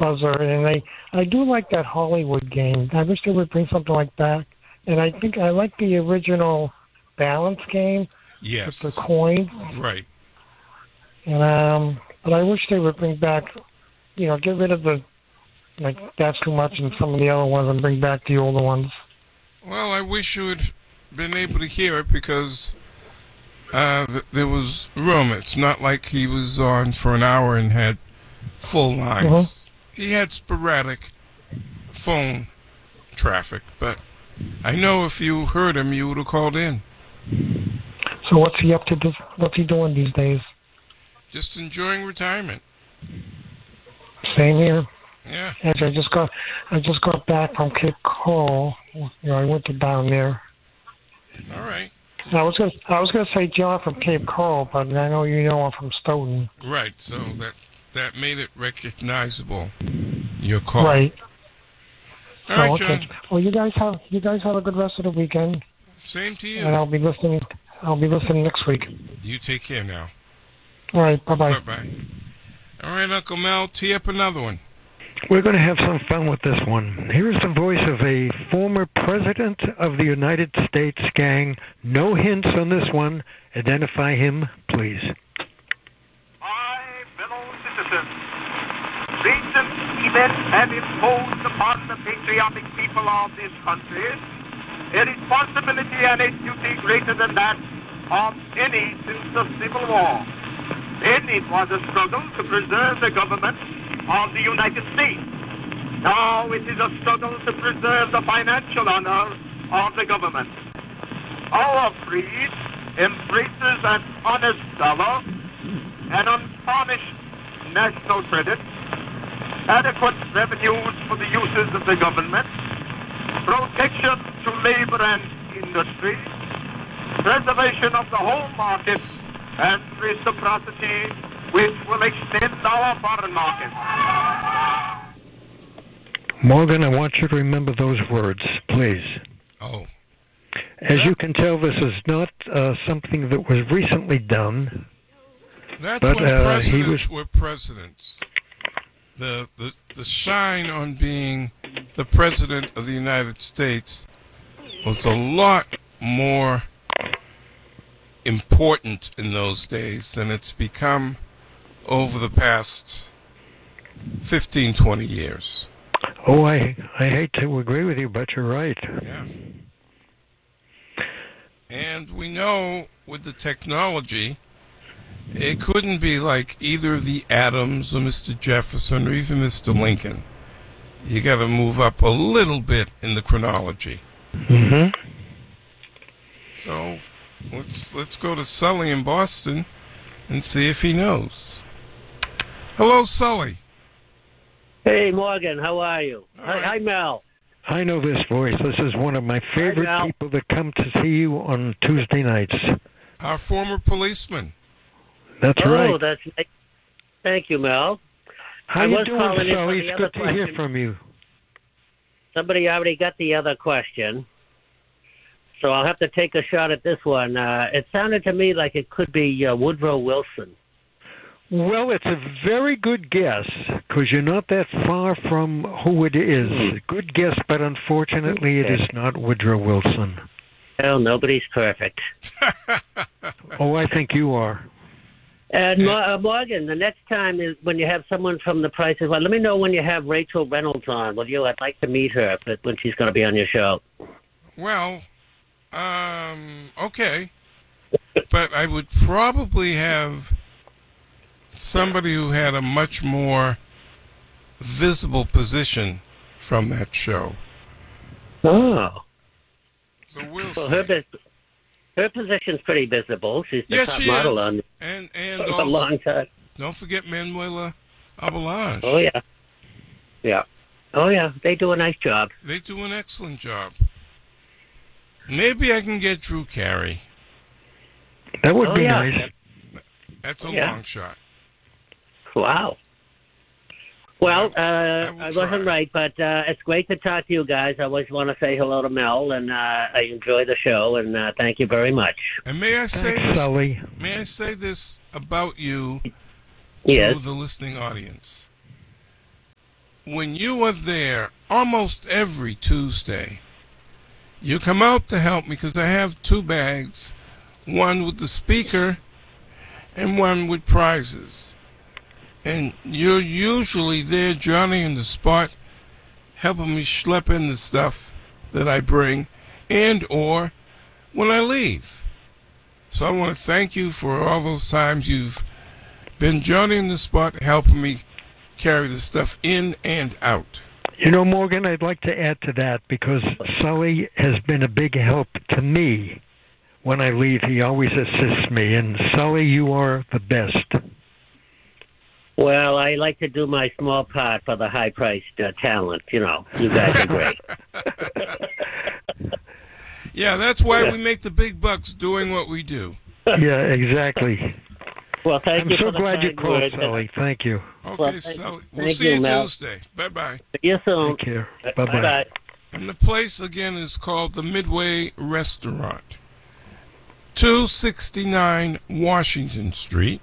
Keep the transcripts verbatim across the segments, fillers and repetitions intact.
buzzer, and I I do like that Hollywood game. I wish they would bring something like that. And I think I like the original balance game Yes. with the coin. Right. And um, but I wish they would bring back, you know, get rid of the like that's too much and some of the other ones and bring back the older ones. Well, I wish you had been able to hear it because uh, th- there was room. It's not like he was on for an hour and had full lines. Mm-hmm. He had sporadic phone traffic, but I know if you heard him, you would have called in. So what's he up to? This, what's he doing these days? Just enjoying retirement. Same here. Yeah. Actually, I just got I just got back from Cape Coral. You know, I went to down there. All right. I was gonna I was gonna say John from Cape Coral, but I know you know I'm from Stoughton. Right. So that that made it recognizable. Your call. Right. All so, right, okay. John. Well, you guys have you guys have a good rest of the weekend. Same to you. And I'll be listening. I'll be listening next week. You take care now. All right. Bye bye. Bye bye. All right, Uncle Mel, tee up another one. We're going to have some fun with this one. Here is the voice of a former president of the United States gang. No hints on this one. Identify him, please. My fellow citizens, recent events have imposed upon the patriotic people of this country a responsibility and a duty greater than that of any since the Civil War. Then it was a struggle to preserve the government of the United States. Now it is a struggle to preserve the financial honor of the government. Our creed embraces an honest dollar, an untarnished national credit, adequate revenues for the uses of the government, protection to labor and industry, preservation of the home market, and reciprocity which will extend our foreign market. Morgan, I want you to remember those words, please. Oh. As that, you can tell, this is not uh, something that was recently done. That's but, when uh, presidents he was... were presidents. The, the, the shine on being the president of the United States was a lot more important in those days than it's become over the past fifteen, twenty years. Oh, I I hate to agree with you, but you're right. Yeah. And we know with the technology, it couldn't be like either the Adams or Mister Jefferson or even Mister Lincoln. You got to move up a little bit in the chronology. Mm-hmm. So let's let's go to Sully in Boston and see if he knows. Hello, Sully. Hey, Morgan. How are you? All Hi, right. hi, Mel. I know this voice. This is one of my favorite Hi, Mel. people that come to see you on Tuesday nights. Our former policeman. That's oh, right. that's nice. Thank you, Mel. How I you was doing, calling in for Sully? the It's other good to hear question. from you. Somebody already got the other question, so I'll have to take a shot at this one. Uh, it sounded to me like it could be uh, Woodrow Wilson. Well, it's a very good guess, because you're not that far from who it is. Hmm. Good guess, but unfortunately it is not Woodrow Wilson. Well, nobody's perfect. Oh, I think you are. And uh, Morgan, the next time is when you have someone from The Price is Right. Let me know when you have Rachel Reynolds on. Will you? I'd like to meet her but when she's going to be on your show. Well, um, okay. But I would probably have somebody who had a much more visible position from that show. Oh. So we'll Well, see. her, bus- her position's pretty visible. She's the Yeah, top she model is. on And, and for a also, long time. don't forget Manuela Avalanche. Oh, yeah. Yeah. Oh, yeah. They do a nice job. They do an excellent job. Maybe I can get Drew Carey. That would Oh, be yeah. nice. That's a Yeah. long shot. Wow. Well, I- I uh, will I wasn't try. right, but uh, it's great to talk to you guys. I always want to say hello to Mel, and uh, I enjoy the show, and uh, thank you very much. And may I say Thanks, this? Sully. May I say this about you Yes. to the listening audience? when you are there almost every Tuesday, you come out to help me because I have two bags, one with the speaker and one with prizes. And you're usually there, Johnny, in the spot, helping me schlep in the stuff that I bring and or when I leave. So I want to thank you for all those times you've been Johnny in the spot helping me carry the stuff in and out. You know, Morgan, I'd like to add to that because Sully has been a big help to me. When I leave, he always assists me. And Sully, you are the best. Well, I like to do my small part for the high-priced uh, talent. You know, you guys are great. Yeah, that's why we make the big bucks doing what we do. Yeah, exactly. Well, thank I'm you so for the glad you kind called, words. Sully. Thank you. Okay, Well, thank- Sully. We'll thank see you, you, Mel. Tuesday. Bye-bye. See you soon. Take care. Bye-bye. Bye-bye. And the place, again, is called the Midway Restaurant. two sixty-nine Washington Street.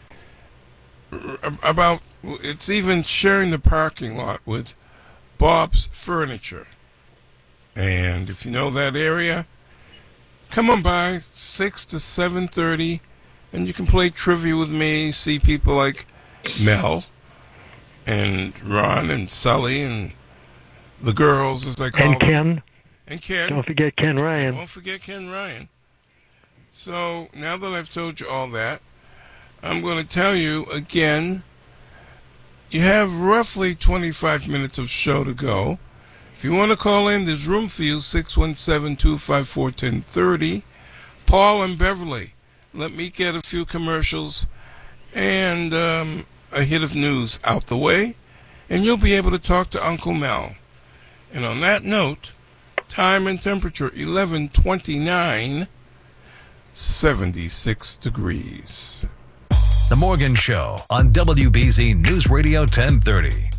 About, it's even sharing the parking lot with Bob's Furniture. And if you know that area, come on by six to seven thirty, and you can play trivia with me, see people like Mel and Ron and Sully and the girls, as I call And them. Ken. And Ken. Don't forget Ken Ryan. Don't forget Ken Ryan. So, now that I've told you all that, I'm going to tell you again, you have roughly twenty-five minutes of show to go. If you want to call in, there's room for you, six one seven, two five four, one zero three zero. Paul and Beverly, let me get a few commercials and um, a hit of news out the way, and you'll be able to talk to Uncle Mel. And on that note, time and temperature eleven twenty-nine, seventy-six degrees. The Morgan Show on W B Z News Radio ten thirty.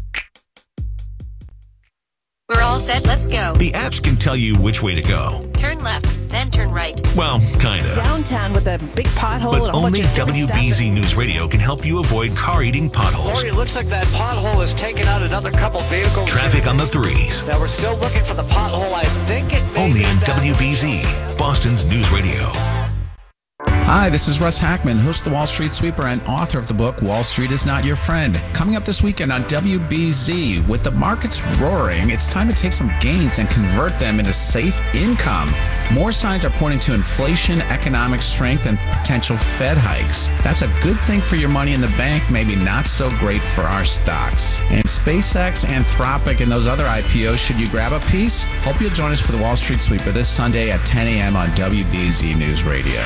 We're all set. Let's go. The apps can tell you which way to go. Turn left, then turn right. Well, kind of. Downtown with a big pothole But and a whole bunch only of different W B Z stuff. News Radio can help you avoid car-eating potholes. Lori, it looks like that pothole has taken out another couple vehicles. Traffic on the threes. Now we're still looking for the pothole. I think it may Only be on that W B Z, Boston's News Radio. Hi, this is Russ Hackman, host of the Wall Street Sweeper and author of the book, Wall Street is Not Your Friend. Coming up this weekend on W B Z, with the markets roaring, it's time to take some gains and convert them into safe income. More signs are pointing to inflation, economic strength, and potential Fed hikes. That's a good thing for your money in the bank, maybe not so great for our stocks. And SpaceX, Anthropic, and those other I P Os, should you grab a piece? Hope you'll join us for the Wall Street Sweeper this Sunday at ten a.m. on W B Z News Radio.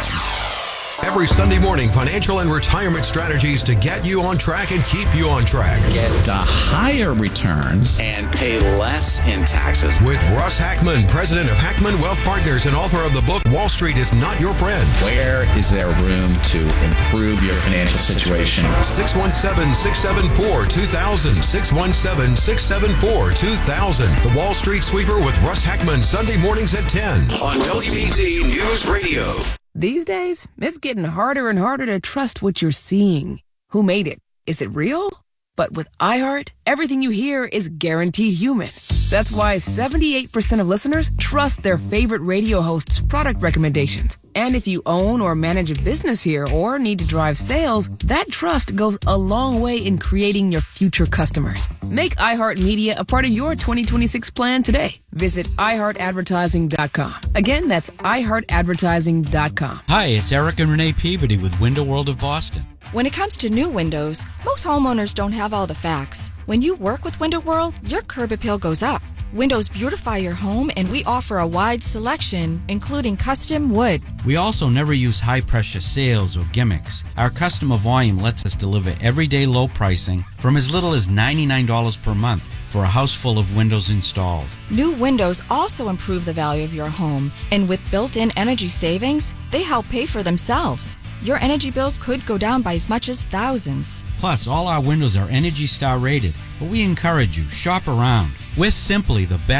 Every Sunday morning, financial and retirement strategies to get you on track and keep you on track. Get uh, higher returns and pay less in taxes. With Russ Hackman, president of Hackman Wealth Partners and author of the book, Wall Street is Not Your Friend. Where is there room to improve your financial situation? six one seven, six seven four, two thousand. six one seven, six seven four, two thousand. The Wall Street Sweeper with Russ Hackman, Sunday mornings at ten on W B Z News Radio. These days, it's getting harder and harder to trust what you're seeing. Who made it? Is it real? But with iHeart, everything you hear is guaranteed human. That's why seventy-eight percent of listeners trust their favorite radio host's product recommendations. And if you own or manage a business here or need to drive sales, that trust goes a long way in creating your future customers. Make iHeartMedia a part of your twenty twenty-six plan today. Visit i heart advertising dot com. Again, that's i heart advertising dot com. Hi, it's Eric and Renee Peabody with Window World of Boston. When it comes to new windows, most homeowners don't have all the facts. When you work with Window World, your curb appeal goes up. Windows beautify your home, and we offer a wide selection, including custom wood. We also never use high-pressure sales or gimmicks. Our customer volume lets us deliver everyday low pricing from as little as ninety-nine dollars per month for a house full of windows installed. New windows also improve the value of your home, and with built-in energy savings, they help pay for themselves. Your energy bills could go down by as much as thousands. Plus, all our windows are Energy Star rated, but we encourage you, shop around. We're simply the best,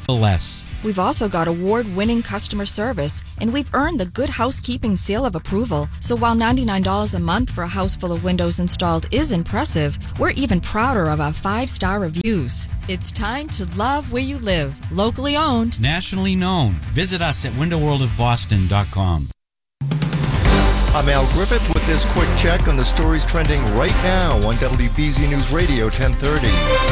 for less. We've also got award-winning customer service, and we've earned the Good Housekeeping seal of approval. So while ninety-nine dollars a month for a house full of windows installed is impressive, we're even prouder of our five-star reviews. It's time to love where you live. Locally owned. Nationally known. Visit us at window world of boston dot com. I'm Al Griffith with this quick check on the stories trending right now on W B Z News Radio ten thirty.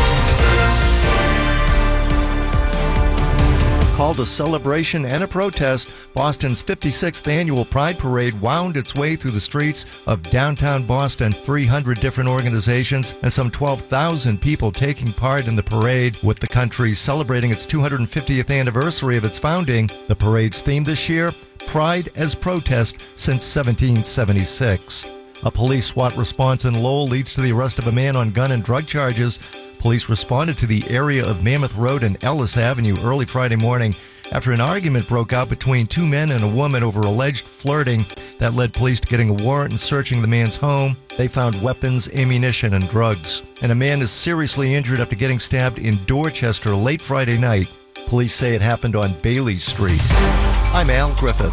Called a celebration and a protest, Boston's fifty-sixth annual Pride Parade wound its way through the streets of downtown Boston. three hundred different organizations and some twelve thousand people taking part in the parade, with the country celebrating its two hundred fiftieth anniversary of its founding. The parade's theme this year, Pride as Protest since seventeen seventy-six. A police SWAT response in Lowell leads to the arrest of a man on gun and drug charges. Police responded to the area of Mammoth Road and Ellis Avenue early Friday morning after an argument broke out between two men and a woman over alleged flirting. That led police to getting a warrant and searching the man's home. They found weapons, ammunition, and drugs. And a man is seriously injured after getting stabbed in Dorchester late Friday night. Police say it happened on Bailey Street. I'm Al Griffith.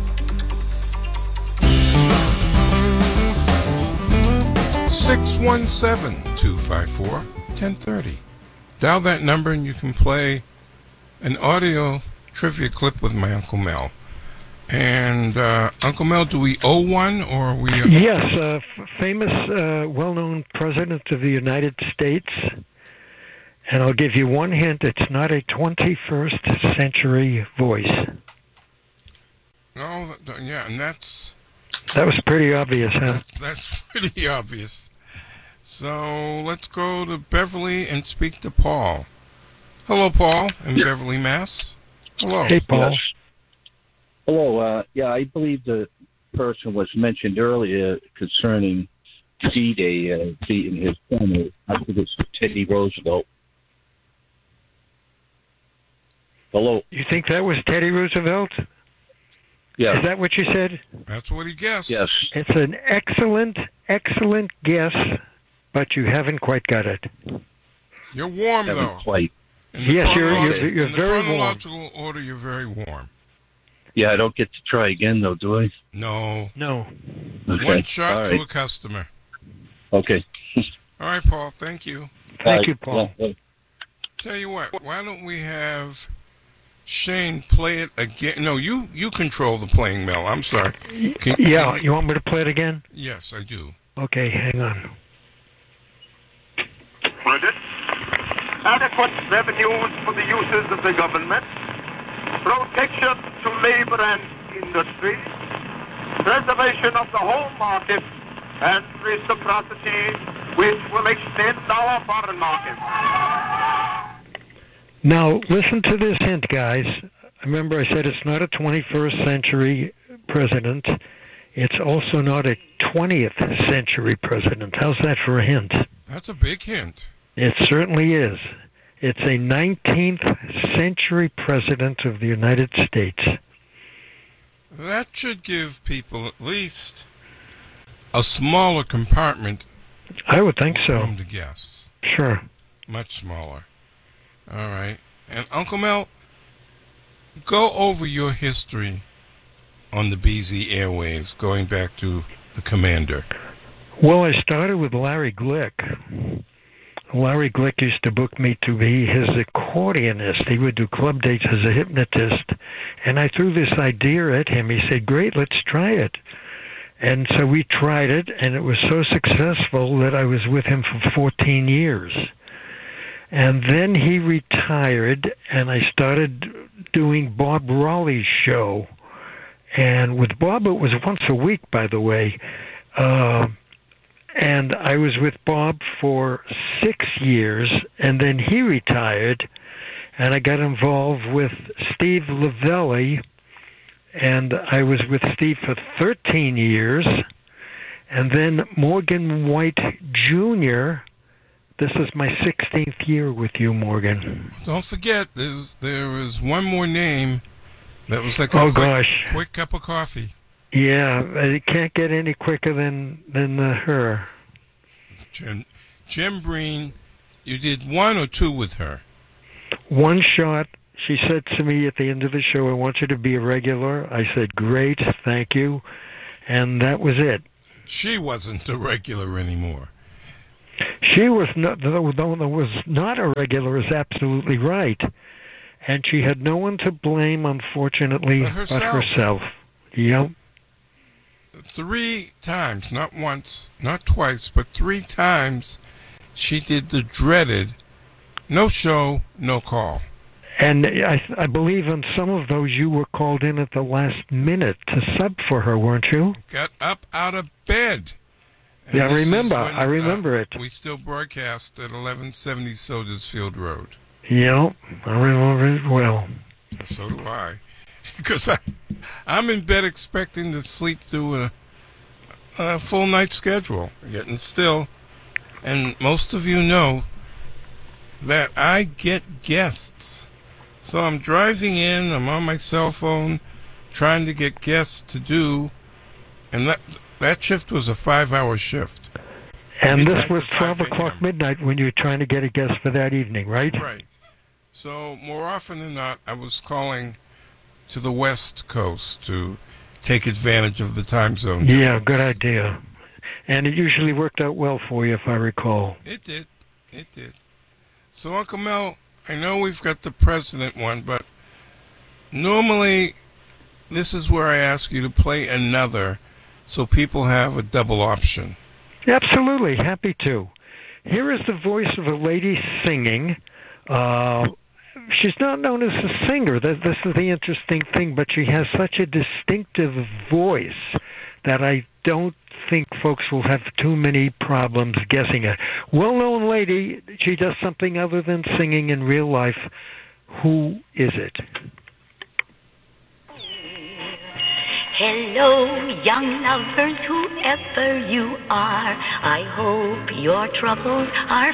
six one seven, two five four, ten thirty. Dial that number and you can play an audio trivia clip with my Uncle Mel. And uh, Uncle Mel, do we owe one or are we? Uh... Yes, uh, f- famous, uh, well-known president of the United States. And I'll give you one hint: it's not a twenty-first century voice. Oh, yeah, and that's that was pretty obvious, huh? That's pretty obvious. So let's go to Beverly and speak to Paul. Hello, Paul, in yeah. Beverly, Mass. Hello. Hey, Paul. Yes. Hello. Uh, yeah, I believe the person was mentioned earlier concerning D-Day uh, beating his son. I think it's Teddy Roosevelt. Hello. You think that was Teddy Roosevelt? Yeah. Is that what you said? That's what he guessed. Yes. It's an excellent, excellent guess, but you haven't quite got it. You're warm, haven't though. Quite. Yes, you're, you're, you're in the very chronological warm. order, you're very warm. Yeah, I don't get to try again, though, do I? No. No. Okay. One shot right. to a customer. Okay. All right, Paul. Thank you. Thank right. you, Paul. Yeah. Tell you what, why don't we have Shane play it again? No, you, you control the playing, Mel. I'm sorry. Can, yeah, can you want me to play it again? Yes, I do. Okay, hang on. Credit, adequate revenues for the uses of the government, protection to labor and industry, preservation of the home market, and reciprocity which will extend our foreign market. Now, listen to this hint, guys. Remember I said it's not a twenty-first century president. It's also not a twentieth century president. How's that for a hint? That's a big hint. It certainly is. It's a nineteenth century president of the United States. That should give people at least a smaller compartment. I would think so. For them to guess. Sure. Much smaller. All right. And Uncle Mel, go over your history on the B Z airwaves, going back to the commander. Well, I started with Larry Glick. Larry Glick used to book me to be his accordionist. He would do club dates as a hypnotist. And I threw this idea at him. He said, great, let's try it. And so we tried it, and it was so successful that I was with him for fourteen years. And then he retired, and I started doing Bob Raleigh's show. And with Bob, it was once a week, by the way. Uh, and I was with Bob for six years, and then he retired, and I got involved with Steve Lavelli, and I was with Steve for thirteen years, and then Morgan White Junior This is my sixteenth year with you, Morgan. Don't forget, there's there is one more name that was like a oh, quick, gosh. quick cup of coffee. Yeah, it can't get any quicker than than uh, her. Jim, Jim Breen, you did one or two with her? One shot she said to me at the end of the show, I want you to be a regular. I said, great, thank you. And that was it. She wasn't a regular anymore. She was not, the one that was not a regular is absolutely right. And she had no one to blame, unfortunately, but herself. But herself. Yep. Three times, not once, not twice, but three times, she did the dreaded no show, no call. And I, I believe on some of those you were called in at the last minute to sub for her, weren't you? Got up out of bed. And yeah, I remember. When, I remember uh, it. We still broadcast at eleven seventy Sodersfield Road. Yeah, I remember it well. So do I. Because I, I'm in bed expecting to sleep through a, a full night schedule. Getting still. And most of you know that I get guests. So I'm driving in, I'm on my cell phone, trying to get guests to do, and that that shift was a five-hour shift. And midnight this was twelve o'clock midnight when you were trying to get a guest for that evening, right? Right. So more often than not, I was calling to the West Coast to take advantage of the time zone. Yeah, good idea. And it usually worked out well for you, if I recall. It did. It did. So, Uncle Mel, I know we've got the president one, but normally this is where I ask you to play another so people have a double option. Absolutely. Happy to. Here is the voice of a lady singing. Uh, she's not known as a singer. This is the interesting thing, but she has such a distinctive voice that I don't think folks will have too many problems guessing it. Well-known lady, she does something other than singing in real life. Who is it? Hello, young lovers, whoever you are. I hope your troubles are